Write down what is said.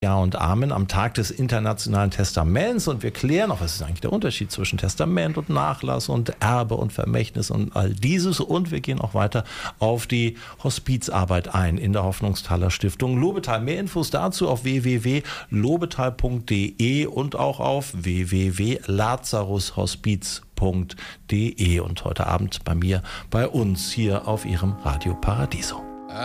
Ja und Amen am Tag des Internationalen Testaments und wir klären auch, was ist eigentlich der Unterschied zwischen Testament und Nachlass und Erbe und Vermächtnis und all dieses und wir gehen auch weiter auf die Hospizarbeit ein in der Hoffnungsthaler Stiftung Lobetal. Mehr Infos dazu auf www.lobetal.de und auch auf www.lazarushospiz.de und heute Abend bei uns hier auf Ihrem Radio Paradiso.